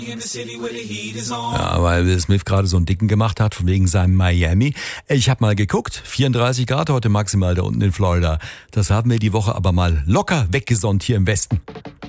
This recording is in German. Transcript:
Ja, weil Will Smith gerade so einen Dicken gemacht hat, von wegen seinem Miami. Ich habe mal geguckt, 34 Grad heute maximal da unten in Florida. Das haben wir die Woche aber mal locker weggesonnt hier im Westen.